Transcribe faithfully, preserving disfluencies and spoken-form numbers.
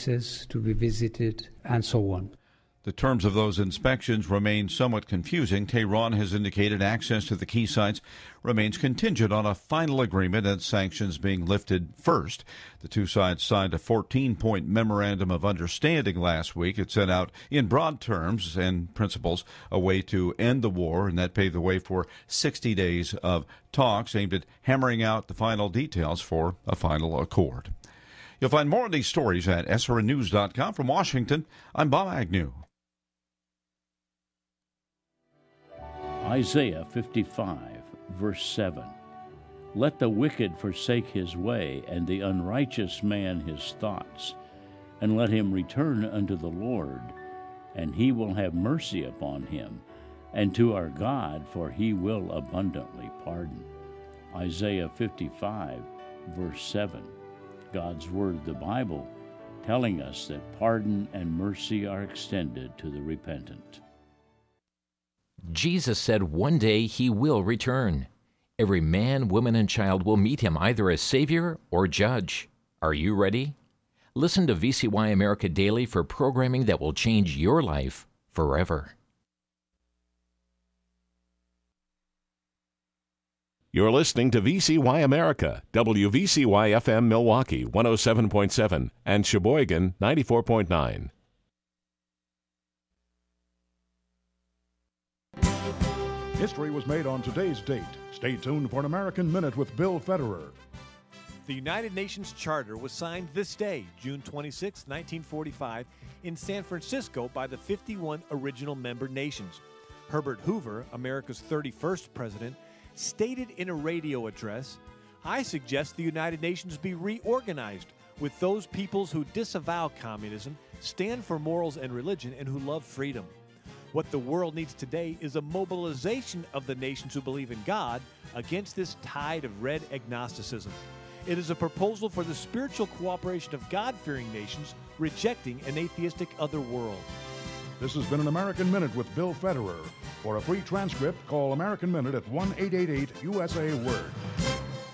places to be visited, and so on. The terms of those inspections remain somewhat confusing. Tehran has indicated access to the key sites remains contingent on a final agreement and sanctions being lifted first. The two sides signed a fourteen-point memorandum of understanding last week. It set out in broad terms and principles a way to end the war, and that paved the way for sixty days of talks aimed at hammering out the final details for a final accord. You'll find more of these stories at S R N news dot com. From Washington, I'm Bob Agnew. Isaiah fifty-five, verse seven. Let the wicked forsake his way, and the unrighteous man his thoughts, and let him return unto the Lord, and he will have mercy upon him, and to our God, for he will abundantly pardon. Isaiah fifty-five, verse seven. God's Word, the Bible, telling us that pardon and mercy are extended to the repentant. Jesus said one day he will return. Every man, woman, and child will meet him either as Savior or Judge. Are you ready? Listen to V C Y America Daily for programming that will change your life forever. You're listening to V C Y America, W V C Y F M Milwaukee one oh seven point seven and Sheboygan ninety-four point nine. History was made on today's date. Stay tuned for an American Minute with Bill Federer. The United Nations Charter was signed this day, June twenty-sixth, nineteen forty-five, in San Francisco by the fifty-one original member nations. Herbert Hoover, America's thirty-first president, stated in a radio address, "I suggest the United Nations be reorganized with those peoples who disavow communism, stand for morals and religion, and who love freedom. What the world needs today is a mobilization of the nations who believe in God against this tide of red agnosticism. It is a proposal for the spiritual cooperation of God-fearing nations rejecting an atheistic other world." This has been an American Minute with Bill Federer. For a free transcript, call American Minute at one eight eight eight U S A Word.